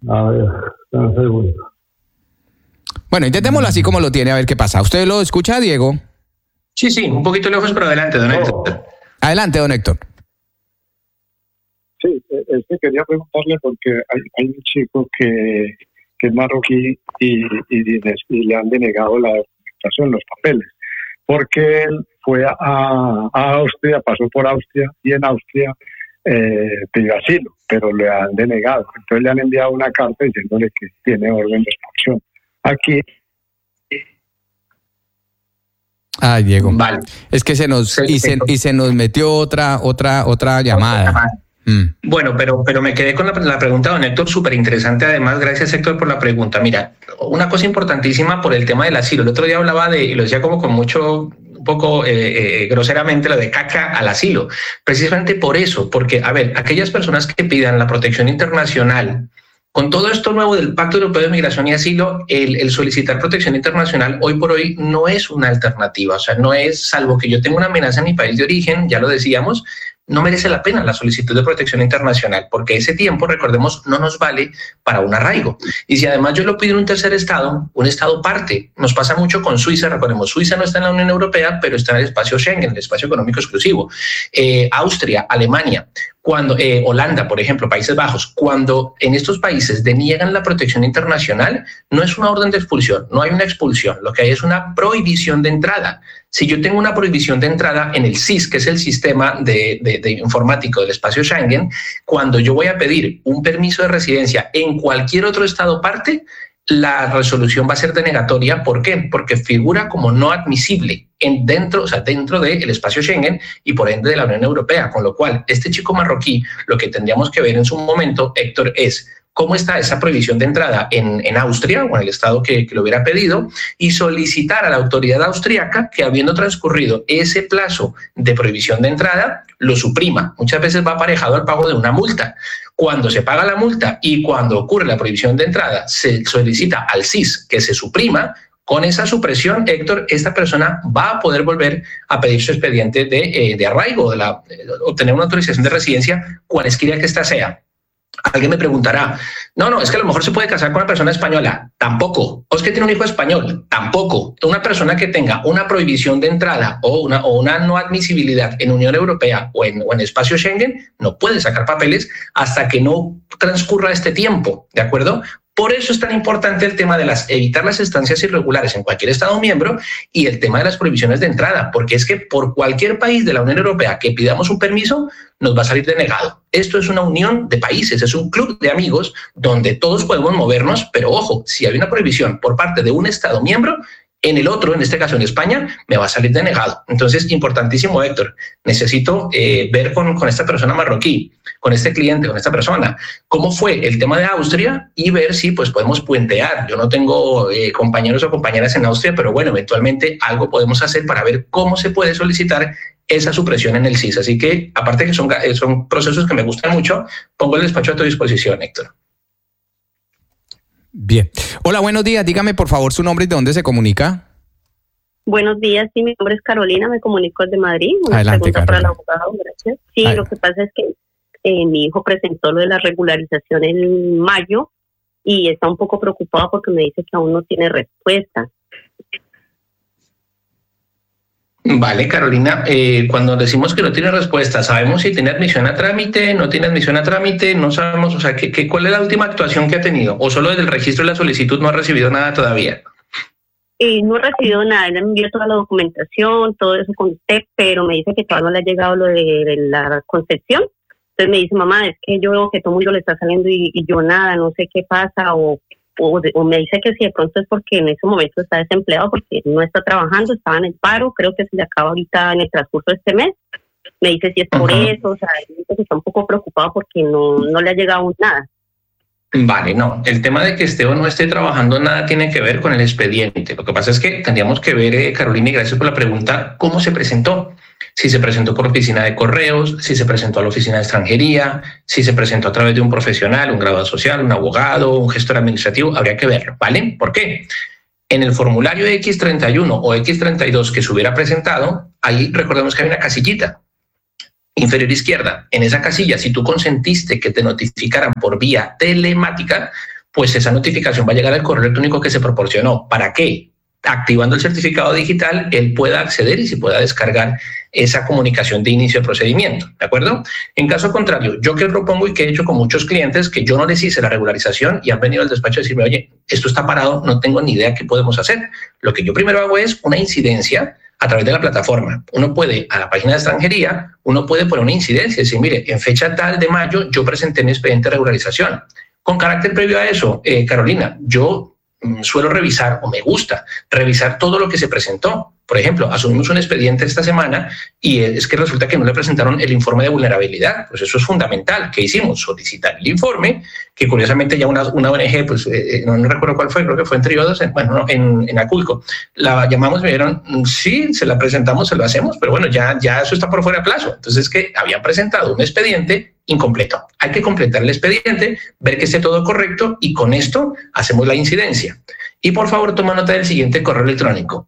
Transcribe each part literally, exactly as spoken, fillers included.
A ver, un segundo. Bueno, intentémoslo así como lo tiene, a ver qué pasa. ¿Usted lo escucha, Diego? Sí, sí, un poquito lejos, pero adelante, don Héctor. Adelante, don Héctor. Sí, es que quería preguntarle porque hay, hay un chico que, que es marroquí y, y, y le han denegado la documentación, los papeles, porque él fue a, a Austria, pasó por Austria y en Austria eh, pidió asilo, pero le han denegado. Entonces le han enviado una carta diciéndole que tiene orden de expulsión. Aquí. Ay, Diego. Vale. Es que se nos y se, y se nos metió otra otra otra llamada. Mm. Bueno, pero, pero me quedé con la, la pregunta de don Héctor, súper interesante. Además, gracias, Héctor, por la pregunta. Mira, una cosa importantísima por el tema del asilo. El otro día hablaba de, y lo decía como con mucho, un poco eh, eh, groseramente, lo de caca al asilo. Precisamente por eso, porque, a ver, aquellas personas que pidan la protección internacional, con todo esto nuevo del Pacto Europeo de Migración y Asilo, el, el solicitar protección internacional hoy por hoy no es una alternativa. O sea, no es, salvo que yo tenga una amenaza en mi país de origen, ya lo decíamos, no merece la pena la solicitud de protección internacional, porque ese tiempo, recordemos, no nos vale para un arraigo. Y si además yo lo pido en un tercer estado, un estado parte, nos pasa mucho con Suiza, recordemos, Suiza no está en la Unión Europea, pero está en el espacio Schengen, el espacio económico exclusivo. Eh, Austria, Alemania, cuando eh, Holanda, por ejemplo, Países Bajos, cuando en estos países deniegan la protección internacional, no es una orden de expulsión, no hay una expulsión, lo que hay es una prohibición de entrada. Si yo tengo una prohibición de entrada en el S I S, que es el sistema de, de, de informático del espacio Schengen, cuando yo voy a pedir un permiso de residencia en cualquier otro estado parte, la resolución va a ser denegatoria. ¿Por qué? Porque figura como no admisible en dentro, o sea, dentro del espacio Schengen y por ende de la Unión Europea. Con lo cual, este chico marroquí, lo que tendríamos que ver en su momento, Héctor, es cómo está esa prohibición de entrada en, en Austria o en el estado que, que lo hubiera pedido y solicitar a la autoridad austriaca que, habiendo transcurrido ese plazo de prohibición de entrada, lo suprima. Muchas veces va aparejado al pago de una multa. Cuando se paga la multa y cuando ocurre la prohibición de entrada, se solicita al S I S que se suprima. Con esa supresión, Héctor, esta persona va a poder volver a pedir su expediente de, eh, de arraigo, de la, de obtener una autorización de residencia, cualesquiera que ésta sea. Alguien me preguntará, no, no, es que a lo mejor se puede casar con una persona española. Tampoco. ¿O es que tiene un hijo español? Tampoco. Una persona que tenga una prohibición de entrada o una, o una no admisibilidad en Unión Europea o en, o en espacio Schengen no puede sacar papeles hasta que no transcurra este tiempo, ¿de acuerdo? Por eso es tan importante el tema de las evitar las estancias irregulares en cualquier Estado miembro y el tema de las prohibiciones de entrada, porque es que por cualquier país de la Unión Europea que pidamos un permiso, nos va a salir denegado. Esto es una unión de países, es un club de amigos donde todos podemos movernos, pero ojo, si hay una prohibición por parte de un Estado miembro, en el otro, en este caso en España, me va a salir denegado. Entonces, importantísimo, Héctor, necesito eh, ver con, con esta persona marroquí, con este cliente, con esta persona, cómo fue el tema de Austria y ver si pues podemos puentear. Yo no tengo eh, compañeros o compañeras en Austria, pero bueno, eventualmente algo podemos hacer para ver cómo se puede solicitar esa supresión en el S I S. Así que, aparte que son, son procesos que me gustan mucho, pongo el despacho a tu disposición, Héctor. Bien. Hola, buenos días. Dígame, por favor, su nombre y de dónde se comunica. Buenos días, sí, mi nombre es Carolina, me comunico desde Madrid. Una Adelante, pregunta para el Carolina. abogado, gracias. Sí, Ay. Lo que pasa es que eh, mi hijo presentó lo de la regularización en mayo y está un poco preocupado porque me dice que aún no tiene respuesta. Vale, Carolina, eh, cuando decimos que no tiene respuesta, ¿sabemos si tiene admisión a trámite, no tiene admisión a trámite? No sabemos, o sea, ¿qué, qué, ¿cuál es la última actuación que ha tenido? ¿O solo desde el registro de la solicitud no ha recibido nada todavía? Eh, no he recibido nada, él me envió toda la documentación, todo eso con usted, pero me dice que todavía no le ha llegado lo de, de la concepción. Entonces me dice, mamá, es que yo veo que todo el mundo le está saliendo y, y yo nada, no sé qué pasa, o... O, de, o me dice que si de pronto es porque en ese momento está desempleado, porque no está trabajando, estaba en el paro, creo que se le acaba ahorita en el transcurso de este mes. Me dice si es por uh-huh. eso, o sea, dice que está un poco preocupado porque no, no le ha llegado nada. Vale, no, el tema de que esté o no esté trabajando nada tiene que ver con el expediente. Lo que pasa es que tendríamos que ver, eh, Carolina, y gracias por la pregunta, cómo se presentó. Si se presentó por oficina de correos, si se presentó a la oficina de extranjería, si se presentó a través de un profesional, un graduado social, un abogado, un gestor administrativo, habría que verlo, ¿vale? ¿Por qué? En el formulario equis treinta y uno o equis treinta y dos que se hubiera presentado, ahí recordemos que hay una casillita inferior izquierda. En esa casilla, si tú consentiste que te notificaran por vía telemática, pues esa notificación va a llegar al correo electrónico que se proporcionó. ¿Para qué? Activando el certificado digital, él pueda acceder y se pueda descargar esa comunicación de inicio de procedimiento, ¿de acuerdo? En caso contrario, yo que propongo y que he hecho con muchos clientes que yo no les hice la regularización y han venido al despacho a decirme, oye, esto está parado, no tengo ni idea qué podemos hacer. Lo que yo primero hago es una incidencia a través de la plataforma. Uno puede, a la página de extranjería, uno puede poner una incidencia y decir, mire, en fecha tal de mayo yo presenté mi expediente de regularización. Con carácter previo a eso, eh, Carolina, yo suelo revisar, o me gusta revisar todo lo que se presentó. Por ejemplo, asumimos un expediente esta semana y es que resulta que no le presentaron el informe de vulnerabilidad. Pues eso es fundamental. ¿Qué hicimos? Solicitar el informe, que curiosamente ya una, una O N G, pues eh, no, no recuerdo cuál fue, creo que fue en Triodos, en, bueno, no, en, en Aculco. La llamamos y me dijeron, sí, se la presentamos, se lo hacemos, pero bueno, ya, ya eso está por fuera de plazo. Entonces es que habían presentado un expediente incompleto. Hay que completar el expediente, ver que esté todo correcto y con esto hacemos la incidencia. Y por favor, toma nota del siguiente correo electrónico: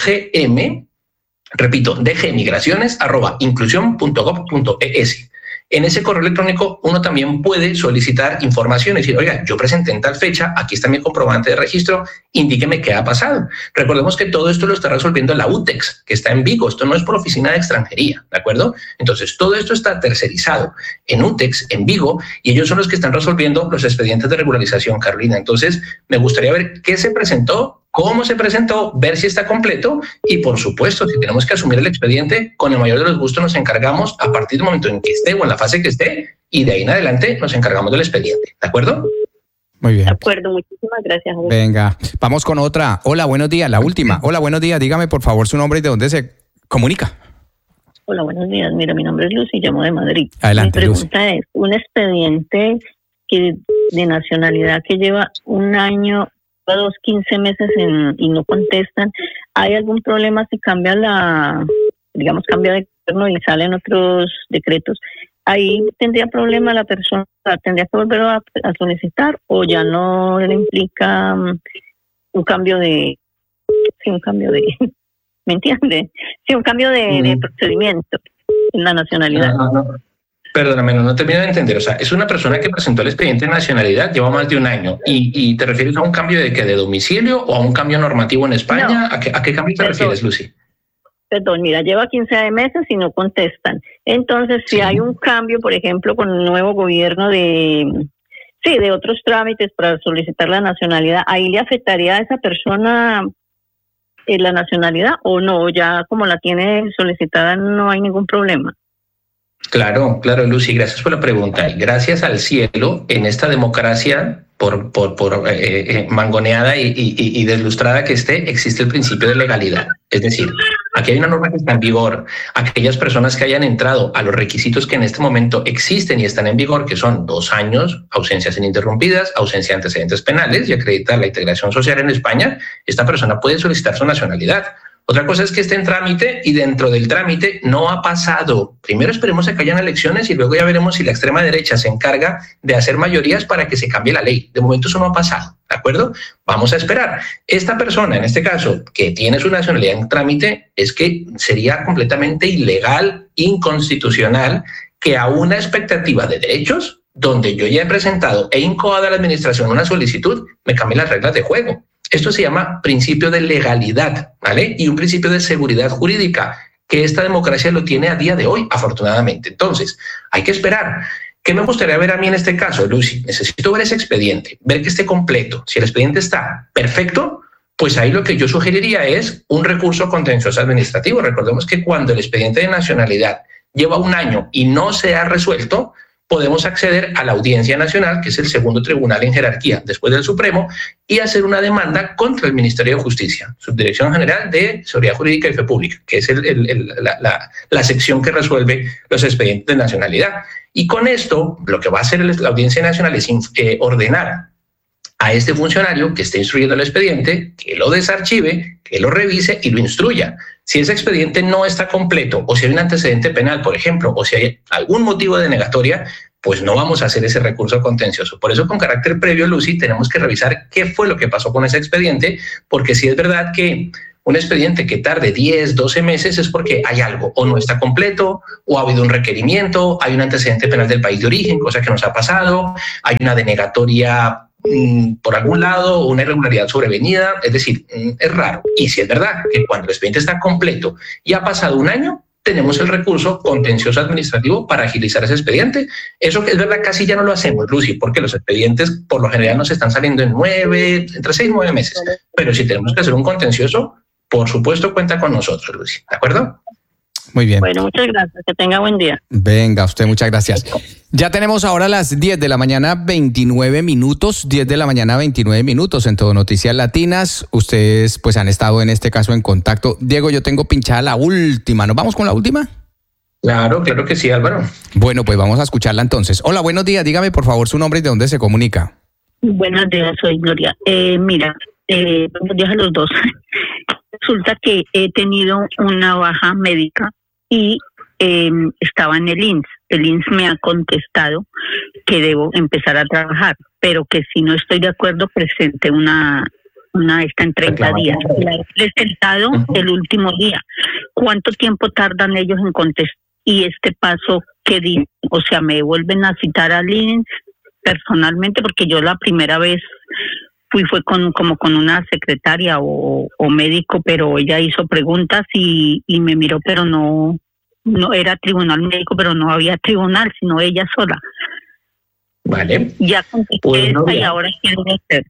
dgm, repito, dgmigraciones arroba inclusión punto gob punto es. En ese correo electrónico uno también puede solicitar información y decir, oiga, yo presenté en tal fecha, aquí está mi comprobante de registro, indíqueme qué ha pasado. Recordemos que todo esto lo está resolviendo la U T E X, que está en Vigo. Esto no es por oficina de extranjería, ¿de acuerdo? Entonces, todo esto está tercerizado en U T E X, en Vigo, y ellos son los que están resolviendo los expedientes de regularización, Carolina. Entonces, me gustaría ver qué se presentó, cómo se presentó, ver si está completo y, por supuesto, si tenemos que asumir el expediente, con el mayor de los gustos nos encargamos a partir del momento en que esté o en la fase que esté y de ahí en adelante nos encargamos del expediente. ¿De acuerdo? Muy bien. De acuerdo, muchísimas gracias. Venga, vamos con otra. Hola, buenos días, la última. Hola, buenos días. Dígame, por favor, su nombre y de dónde se comunica. Hola, buenos días. Mira, mi nombre es Lucy, llamo de Madrid. Adelante, mi pregunta Lucy. es, un expediente que de nacionalidad que lleva un año, dos, quince meses en, y no contestan, ¿hay algún problema si cambia la, digamos, cambia de gobierno y salen otros decretos? ¿Ahí tendría problema la persona, tendría que volver a, a solicitar o ya no le implica um, un cambio de, sí, un cambio de, ¿me entiende? Sí, un cambio de, mm. de procedimiento en la nacionalidad. No, no, no. Perdóname, no, no termino de entender. O sea, es una persona que presentó el expediente de nacionalidad, lleva más de un año. ¿Y, y te refieres a un cambio de qué? ¿De domicilio o a un cambio normativo en España? No. ¿A, qué, ¿A qué cambio te Perdón. refieres, Lucy? Perdón, mira, lleva quince meses y no contestan. Entonces, si sí. hay un cambio, por ejemplo, con un nuevo gobierno de, sí, de otros trámites para solicitar la nacionalidad, ¿ahí le afectaría a esa persona eh, la nacionalidad o no? Ya como la tiene solicitada no hay ningún problema. Claro, claro, Lucy, gracias por la pregunta. Y gracias al cielo, en esta democracia por, por, por eh, eh, mangoneada y, y, y deslustrada que esté, existe el principio de legalidad. Es decir, aquí hay una norma que está en vigor. Aquellas personas que hayan entrado a los requisitos que en este momento existen y están en vigor, que son dos años, ausencias ininterrumpidas, ausencia de antecedentes penales y acreditar la integración social en España, esta persona puede solicitar su nacionalidad. Otra cosa es que esté en trámite y dentro del trámite no ha pasado. Primero esperemos a que hayan elecciones y luego ya veremos si la extrema derecha se encarga de hacer mayorías para que se cambie la ley. De momento eso no ha pasado, ¿de acuerdo? Vamos a esperar. Esta persona, en este caso, que tiene su nacionalidad en trámite, es que sería completamente ilegal, inconstitucional, que a una expectativa de derechos, donde yo ya he presentado e incoado a la administración una solicitud, me cambie las reglas de juego. Esto se llama principio de legalidad, ¿vale? Y un principio de seguridad jurídica, que esta democracia lo tiene a día de hoy, afortunadamente. Entonces, hay que esperar. ¿Qué me gustaría ver a mí en este caso, Lucy? Necesito ver ese expediente, ver que esté completo. Si el expediente está perfecto, pues ahí lo que yo sugeriría es un recurso contencioso administrativo. Recordemos que cuando el expediente de nacionalidad lleva un año y no se ha resuelto, podemos acceder a la Audiencia Nacional, que es el segundo tribunal en jerarquía después del Supremo, y hacer una demanda contra el Ministerio de Justicia, Subdirección General de Seguridad Jurídica y Fe Pública, que es el, el, el, la, la, la sección que resuelve los expedientes de nacionalidad. Y con esto, lo que va a hacer la Audiencia Nacional es eh, ordenar a este funcionario que esté instruyendo el expediente, que lo desarchive, que lo revise y lo instruya. Si ese expediente no está completo o si hay un antecedente penal, por ejemplo, o si hay algún motivo de denegatoria, pues no vamos a hacer ese recurso contencioso. Por eso, con carácter previo, Lucy, tenemos que revisar qué fue lo que pasó con ese expediente, porque si es verdad que un expediente que tarde diez, doce meses es porque hay algo, o no está completo, o ha habido un requerimiento, hay un antecedente penal del país de origen, cosa que nos ha pasado, hay una denegatoria mmm, por algún lado una irregularidad sobrevenida, es decir, mmm, es raro. Y si es verdad que cuando el expediente está completo y ha pasado un año, tenemos el recurso contencioso administrativo para agilizar ese expediente. Eso que es verdad, casi ya no lo hacemos, Lucy, porque los expedientes por lo general nos están saliendo en nueve, entre seis y nueve meses. Pero si tenemos que hacer un contencioso, por supuesto cuenta con nosotros, Lucy. ¿De acuerdo? Muy bien. Bueno, muchas gracias. Que tenga buen día. Venga, usted, muchas gracias. Ya tenemos ahora las diez de la mañana, veintinueve minutos, diez de la mañana, veintinueve minutos en Todo Noticias Latinas. Ustedes pues han estado en este caso en contacto. Diego, yo tengo pinchada la última. ¿Nos vamos con la última? Claro, claro que sí, Álvaro. Bueno, pues vamos a escucharla entonces. Hola, buenos días. Dígame por favor su nombre y de dónde se comunica. Buenos días, soy Gloria. Eh, mira, eh, buenos días a los dos. Resulta que he tenido una baja médica y eh, estaba en el I N S. El I N S me ha contestado que debo empezar a trabajar, pero que si no estoy de acuerdo presente una una esta en treinta días. La he presentado el último día. ¿Cuánto tiempo tardan ellos en contestar? Y este paso, ¿qué dicen? O sea, me vuelven a citar al I N S personalmente, porque yo la primera vez fui fue con como con una secretaria o, o médico, pero ella hizo preguntas y, y me miró, pero no no era tribunal médico, pero no había tribunal, sino ella sola. Vale. Ya contesté pues no, esta y ya. ahora quiero hacer.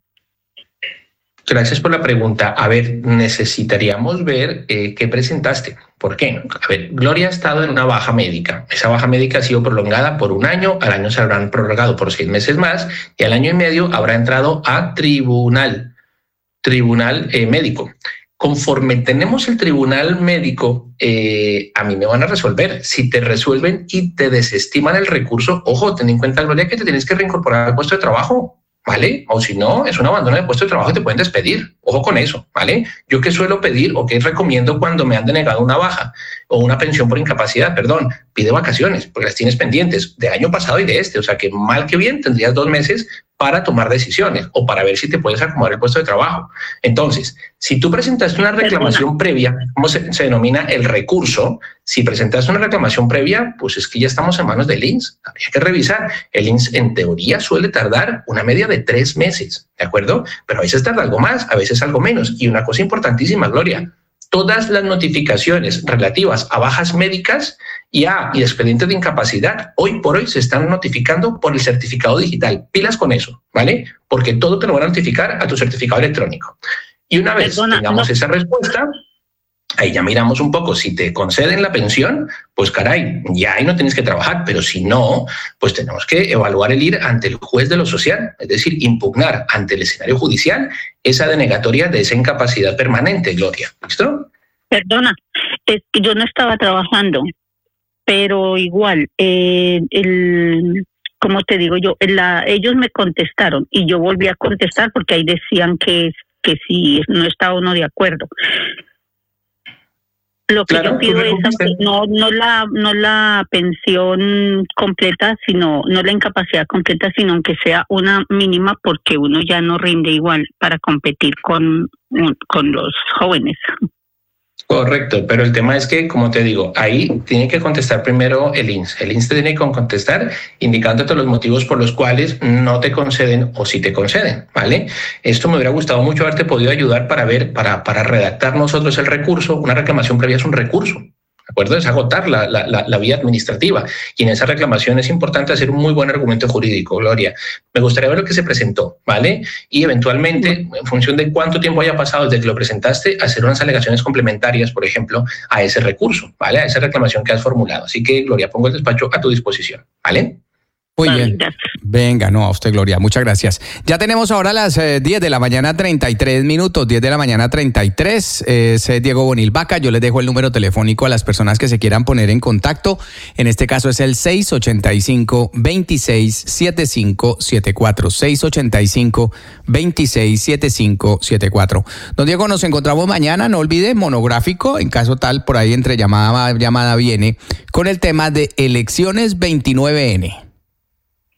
Gracias por la pregunta. A ver, necesitaríamos ver eh, qué presentaste. ¿Por qué? A ver, Gloria ha estado en una baja médica. Esa baja médica ha sido prolongada por un año, al año se habrán prorrogado por seis meses más y al año y medio habrá entrado a tribunal, tribunal eh, médico. Conforme tenemos el tribunal médico, eh, a mí me van a resolver. Si te resuelven y te desestiman el recurso, ojo, ten en cuenta, Gloria, que te tienes que reincorporar al puesto de trabajo. ¿Vale? O si no, es un abandono de puesto de trabajo y te pueden despedir. Ojo con eso, ¿vale? Yo qué suelo pedir o qué recomiendo cuando me han denegado una baja o una pensión por incapacidad, perdón, pide vacaciones porque las tienes pendientes de año pasado y de este. O sea que mal que bien tendrías dos meses para tomar decisiones o para ver si te puedes acomodar el puesto de trabajo. Entonces, si tú presentaste una reclamación previa, ¿cómo se, se denomina el recurso? Si presentaste una reclamación previa, pues es que ya estamos en manos del I N S. Habría que revisar. El I N S en teoría suele tardar una media de tres meses, ¿de acuerdo? Pero a veces tarda algo más, a veces algo menos. Y una cosa importantísima, Gloria, todas las notificaciones relativas a bajas médicas y a y expedientes de incapacidad hoy por hoy se están notificando por el certificado digital. Pilas con eso, ¿vale? Porque todo te lo van a notificar a tu certificado electrónico. Y una vez Perdona, tengamos no. esa respuesta, ahí ya miramos un poco. Si te conceden la pensión, pues caray, ya ahí no tienes que trabajar. Pero si no, pues tenemos que evaluar el ir ante el juez de lo social, es decir, impugnar ante el escenario judicial esa denegatoria de esa incapacidad permanente, Gloria. ¿Listo? Perdona, es que yo no estaba trabajando, pero igual, eh, el, como te digo yo, la, ellos me contestaron y yo volví a contestar porque ahí decían que, que si no estaba uno de acuerdo. Lo que claro, yo pido es no no la no la pensión completa, sino no la incapacidad completa, sino aunque sea una mínima, porque uno ya no rinde igual para competir con, con los jóvenes. Correcto, pero el tema es que, como te digo, ahí tiene que contestar primero el I N S. El I N S te tiene que contestar indicándote los motivos por los cuales no te conceden o si te conceden, ¿vale? Esto me hubiera gustado mucho haberte podido ayudar para ver, para, para redactar nosotros el recurso. Una reclamación previa es un recurso, ¿de acuerdo? Es agotar la, la, la, la vía administrativa. Y en esa reclamación es importante hacer un muy buen argumento jurídico, Gloria. Me gustaría ver lo que se presentó, ¿vale? Y eventualmente, en función de cuánto tiempo haya pasado desde que lo presentaste, hacer unas alegaciones complementarias, por ejemplo, a ese recurso, ¿vale? A esa reclamación que has formulado. Así que, Gloria, pongo el despacho a tu disposición, ¿vale? Muy bien. Venga, no, a usted, Gloria, muchas gracias. Ya tenemos ahora las eh, diez de la mañana, treinta y tres minutos, diez de la mañana, treinta y tres. Es eh, Diego Bonilvaca. Yo les dejo el número telefónico a las personas que se quieran poner en contacto. En este caso es el seis ochenta y cinco, veintiséis setenta y cinco setenta y cuatro. seis ochenta y cinco, veintiséis setenta y cinco setenta y cuatro. Don Diego, nos encontramos mañana. No olvide, monográfico, en caso tal, por ahí entre llamada, llamada viene, con el tema de elecciones veintinueve ene.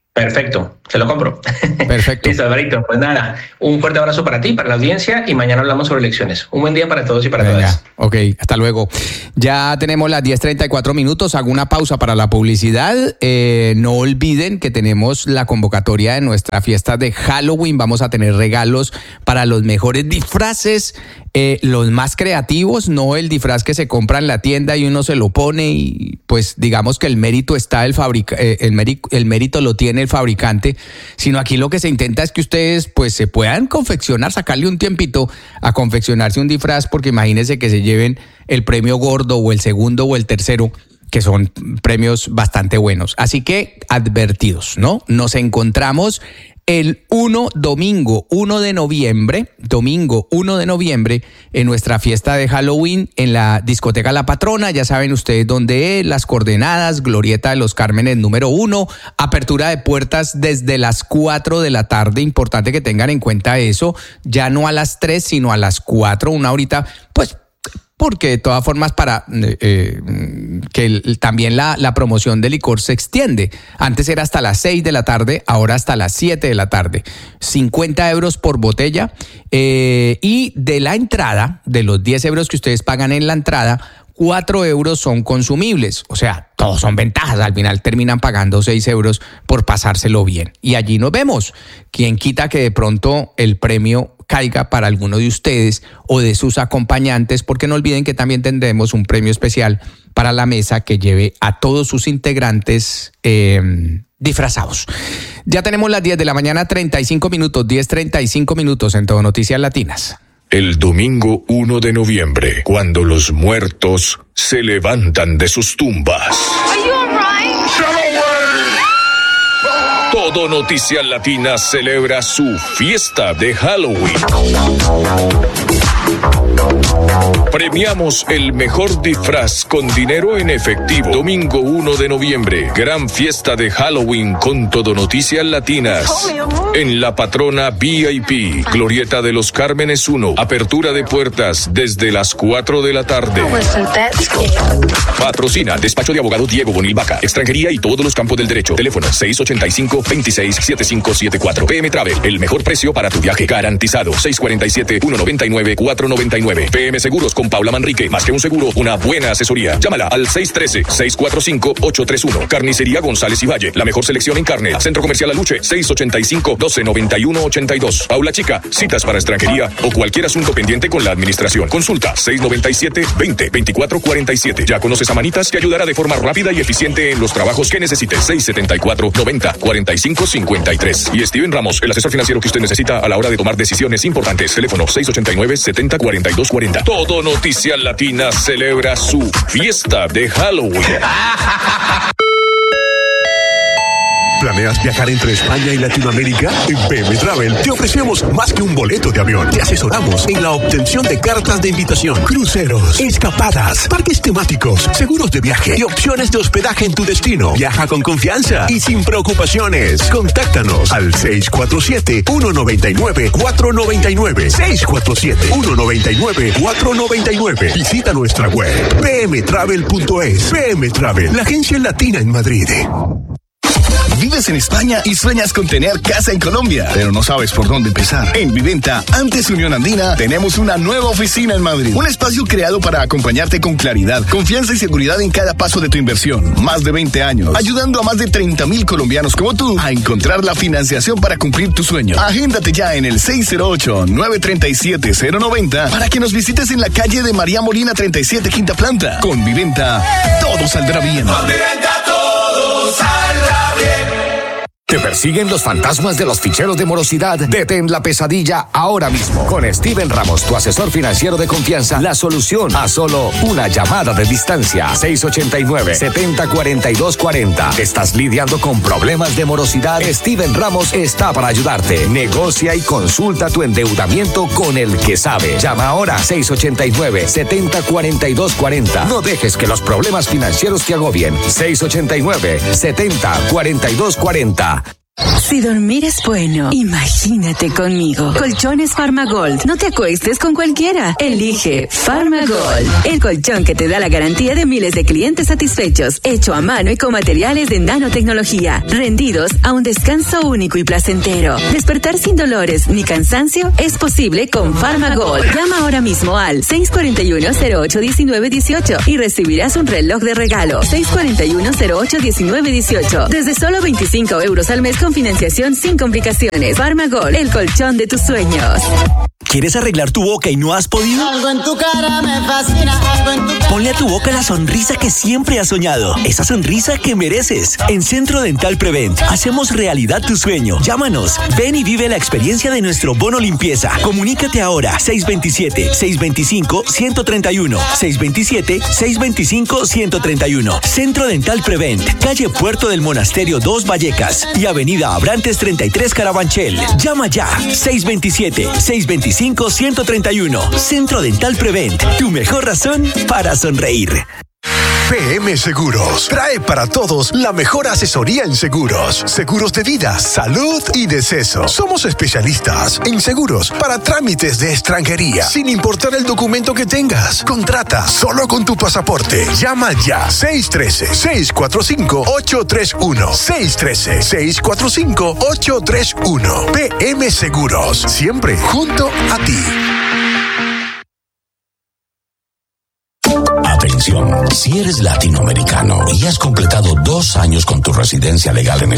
Perfecto, se lo compro. Perfecto. Listo, Alvarito. Pues nada, un fuerte abrazo para ti, para la audiencia, y mañana hablamos sobre elecciones. Un buen día para todos y para Venga, todas. Ok, hasta luego. Ya tenemos las diez treinta y cuatro minutos. Hago una pausa para la publicidad. Eh, no olviden que tenemos la convocatoria de nuestra fiesta de Halloween. Vamos a tener regalos para los mejores disfraces, eh, los más creativos, no el disfraz que se compra en la tienda y uno se lo pone y pues digamos que el mérito está el fabric eh, el, mérito, el mérito lo tiene el fabricante, sino aquí lo que se intenta es que ustedes pues se puedan confeccionar, sacarle un tiempito a confeccionarse un disfraz, porque imagínense que se lleven el premio gordo o el segundo o el tercero, que son premios bastante buenos. Así que advertidos, ¿no? Nos encontramos el uno, domingo uno de noviembre, domingo uno de noviembre, en nuestra fiesta de Halloween en la discoteca La Patrona. Ya saben ustedes dónde es, las coordenadas, Glorieta de los Cármenes número uno, apertura de puertas desde las cuatro de la tarde. Importante que tengan en cuenta eso, ya no a las tres, sino a las cuatro, una horita, pues porque de todas formas para eh, que el, también la, la promoción de licor se extiende. Antes era hasta las seis de la tarde, ahora hasta las siete de la tarde. cincuenta euros por botella eh, y de la entrada, de los diez euros que ustedes pagan en la entrada, cuatro euros son consumibles. O sea, todos son ventajas. Al final terminan pagando seis euros por pasárselo bien. Y allí nos vemos. Quien quita que de pronto el premio caiga para alguno de ustedes o de sus acompañantes, porque no olviden que también tendremos un premio especial para la mesa que lleve a todos sus integrantes eh, disfrazados. Ya tenemos las diez de la mañana, treinta y cinco minutos, diez treinta y cinco minutos en Todo Noticias Latinas. El domingo uno de noviembre, cuando los muertos se levantan de sus tumbas. Todo Noticias Latinas celebra su fiesta de Halloween. Premiamos el mejor disfraz con dinero en efectivo. Domingo uno de noviembre, gran fiesta de Halloween con Todo Noticias Latinas. En La Patrona V I P, Glorieta de los Cármenes uno. Apertura de puertas desde las cuatro de la tarde. Patrocina Despacho de Abogado Diego Bonil Vaca. Extranjería y todos los campos del derecho. Teléfono seis ochenta y cinco, veintiséis, setenta y cinco setenta y cuatro. P M Travel, el mejor precio para tu viaje garantizado. seis cuarenta y siete, ciento noventa y nueve, cuatrocientos noventa y nueve. P M Seguros con Paula Manrique. Más que un seguro, una buena asesoría. Llámala al seis uno tres, seis cuatro cinco, ocho tres uno. Carnicería González y Valle. La mejor selección en carne. Centro Comercial Aluche. seis ochenta y cinco, doce noventa y uno ochenta y dos. Paula Chica. Citas para extranjería o cualquier asunto pendiente con la administración. Consulta seis noventa y siete, veinte, veinticuatro cuarenta y siete. Ya conoces a Manitas, que ayudará de forma rápida y eficiente en los trabajos que necesites. seis setenta y cuatro, noventa, cuarenta y cinco cincuenta y tres. Y Steven Ramos, el asesor financiero que usted necesita a la hora de tomar decisiones importantes. Teléfono seis ochenta y nueve, setenta, cuarenta y dos cuarenta. Todo Noticias Latinas celebra su fiesta de Halloween. ¿Planeas viajar entre España y Latinoamérica? En P M Travel te ofrecemos más que un boleto de avión. Te asesoramos en la obtención de cartas de invitación, cruceros, escapadas, parques temáticos, seguros de viaje y opciones de hospedaje en tu destino. Viaja con confianza y sin preocupaciones. Contáctanos al seis cuatro siete, uno nueve nueve, cuatro nueve nueve. seis cuatro siete, uno nueve nueve, cuatro nueve nueve. Visita nuestra web p m travel punto es. P M Travel, la agencia latina en Madrid. Vives en España y sueñas con tener casa en Colombia, pero no sabes por dónde empezar. En Viventa, antes Unión Andina, tenemos una nueva oficina en Madrid. Un espacio creado para acompañarte con claridad, confianza y seguridad en cada paso de tu inversión. Más de veinte años, ayudando a más de treinta mil colombianos como tú a encontrar la financiación para cumplir tu sueño. Agéndate ya en el seis cero ocho, nueve tres siete, cero nueve cero para que nos visites en la calle de María Molina treinta y siete, quinta planta. Con Viventa, todo saldrá bien. Con Viventa todo saldrá bien. ¿Te persiguen los fantasmas de los ficheros de morosidad? Detén la pesadilla ahora mismo. Con Steven Ramos, tu asesor financiero de confianza, la solución a solo una llamada de distancia. seis ochenta y nueve, setenta, cuarenta y dos cuarenta. ¿Estás lidiando con problemas de morosidad? Steven Ramos está para ayudarte. Negocia y consulta tu endeudamiento con el que sabe. Llama ahora seis ochenta y nueve, setenta, cuarenta y dos cuarenta. No dejes que los problemas financieros te agobien. seis ochenta y nueve, setenta, cuarenta y dos cuarenta. Si dormir es bueno, imagínate conmigo. Colchones Farmagold. No te acuestes con cualquiera. Elige Farmagold. El colchón que te da la garantía de miles de clientes satisfechos. Hecho a mano y con materiales de nanotecnología. Rendidos a un descanso único y placentero. Despertar sin dolores ni cansancio es posible con Farmagold. Llama ahora mismo al seis cuatro uno, cero ocho uno nueve uno ocho y recibirás un reloj de regalo. seis cuatro uno, cero ocho uno nueve uno ocho. Desde solo veinticinco euros al mes con financiación sin complicaciones. Farmagold, el colchón de tus sueños. ¿Quieres arreglar tu boca y no has podido? Algo en tu cara me fascina, algo en tu cara. Ponle a tu boca la sonrisa que siempre has soñado. Esa sonrisa que mereces. En Centro Dental Prevent hacemos realidad tu sueño. Llámanos. Ven y vive la experiencia de nuestro bono limpieza. Comunícate ahora. seis dos siete, seis dos cinco, uno tres uno. seis dos siete, seis dos cinco, uno tres uno. Centro Dental Prevent. Calle Puerto del Monasterio dos Vallecas y Avenida Abrantes treinta y tres Carabanchel. Llama ya. seis dos siete, seis dos cinco, uno tres uno. Centro Dental Prevent. Tu mejor razón para sonreír. P M Seguros trae para todos la mejor asesoría en seguros. Seguros de vida, salud y deceso. Somos especialistas en seguros para trámites de extranjería, sin importar el documento que tengas. Contrata solo con tu pasaporte. Llama ya. seis uno tres, seis cuatro cinco, ocho tres uno. seis uno tres, seis cuatro cinco, ocho tres uno. P M Seguros. Siempre junto a ti. Atención, si eres latinoamericano y has completado dos años con tu residencia legal en